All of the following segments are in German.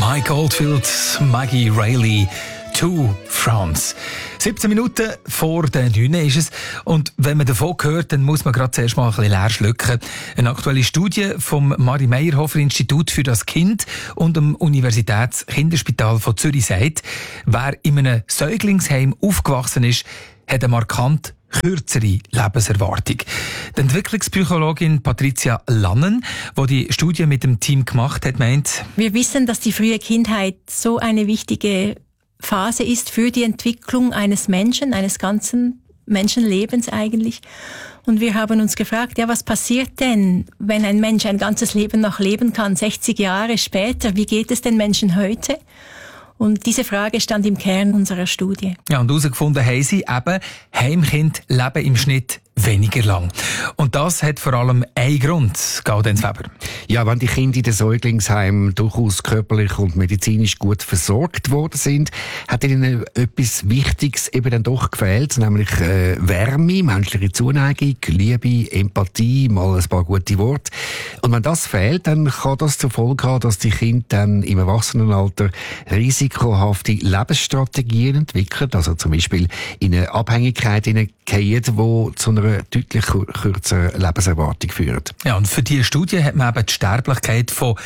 Mike Oldfield, Maggie Reilly, to France. 17 Minuten vor der 9 ist es. Und wenn man davon hört, dann muss man gerade zuerst mal ein bisschen leer schlucken. Eine aktuelle Studie vom Marie-Meyerhofer-Institut für das Kind und dem Universitätskinderspital von Zürich sagt, wer in einem Säuglingsheim aufgewachsen ist, hat eine markant kürzere Lebenserwartung. Die Entwicklungspsychologin Patricia Lannen, die die Studie mit dem Team gemacht hat, meint: Wir wissen, dass die frühe Kindheit so eine wichtige Phase ist für die Entwicklung eines Menschen, eines ganzen Menschenlebens eigentlich. Und wir haben uns gefragt, ja, was passiert denn, wenn ein Mensch ein ganzes Leben noch leben kann, 60 Jahre später? Wie geht es den Menschen heute? Und diese Frage stand im Kern unserer Studie. Ja, und herausgefunden haben sie eben, Heimkinder leben im Schnitt weniger lang. Und das hat vor allem einen Grund, Gaudenz Weber. Ja, wenn die Kinder in den Säuglingsheimen durchaus körperlich und medizinisch gut versorgt worden sind, hat ihnen etwas Wichtiges eben dann doch gefehlt, nämlich Wärme, menschliche Zuneigung, Liebe, Empathie, mal ein paar gute Worte. Und wenn das fehlt, dann kann das zur Folge haben, dass die Kinder dann im Erwachsenenalter risikohafte Lebensstrategien entwickeln, also zum Beispiel in eine Abhängigkeit hineingehen, die zu einer deutlich kürzeren Lebenserwartung führt. Ja, und für diese Studie hat man eben die Sterblichkeit von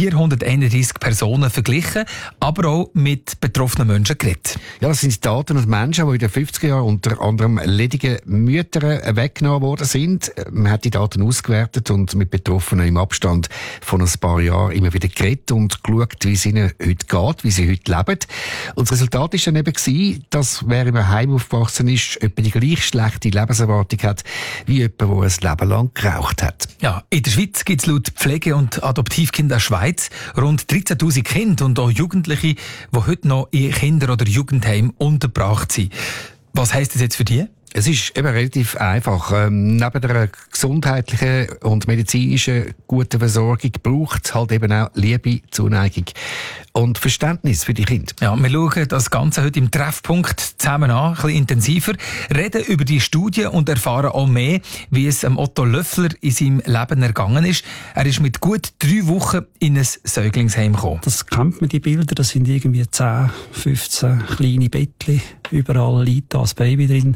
431 Personen verglichen, aber auch mit betroffenen Menschen geredet. Ja, das sind Daten und Menschen, die in den 50er Jahren unter anderem ledigen Müttern weggenommen worden sind. Man hat die Daten ausgewertet und mit Betroffenen im Abstand von ein paar Jahren immer wieder geredet und geschaut, wie es ihnen heute geht, wie sie heute leben. Und das Resultat war dann eben, dass wer im Heim aufgewachsen ist, etwa die gleich schlechte Lebenserwartung hat, wie jemand, der ein Leben lang geraucht hat. Ja, in der Schweiz gibt es laut Pflege- und Adoptivkinder der Schweiz rund 13'000 Kinder und auch Jugendliche, die heute noch in Kinder- oder Jugendheimen untergebracht sind. Was heisst das jetzt für die? Es ist eben relativ einfach. Neben der gesundheitlichen und medizinischen guten Versorgung braucht es halt eben auch Liebe, Zuneigung und Verständnis für die Kinder. Ja, wir schauen das Ganze heute im Treffpunkt zusammen an, ein bisschen intensiver, reden über die Studie und erfahren auch mehr, wie es Otto Löffler in seinem Leben ergangen ist. Er ist mit gut 3 Wochen in ein Säuglingsheim gekommen. Das kennt man, die Bilder, das sind irgendwie 10, 15 kleine Bettchen, überall liegt da das Baby drin.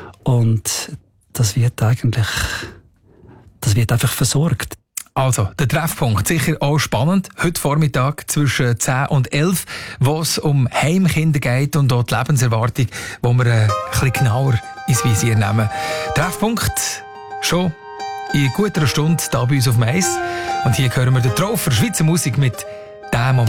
Und das wird einfach versorgt. Also, der Treffpunkt, sicher auch spannend. Heute Vormittag zwischen 10 und 11, wo es um Heimkinder geht und auch die Lebenserwartung, wo wir ein bisschen genauer ins Visier nehmen. Treffpunkt schon in guter Stunde da bei uns auf Mais. Und hier hören wir den Traufer Schweizer Musik mit «Dem Moment».